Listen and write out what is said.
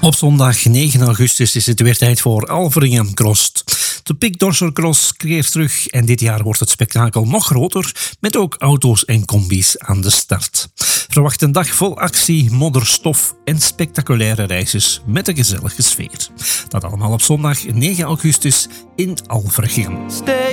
Op zondag 9 augustus is het weer tijd voor Alveringen Cross. De Pikdorser Cross keert terug en dit jaar wordt het spektakel nog groter met ook auto's en combi's aan de start. Verwacht een dag vol actie, modderstof en spectaculaire reizigers met een gezellige sfeer. Dat allemaal op zondag 9 augustus in Alveringen.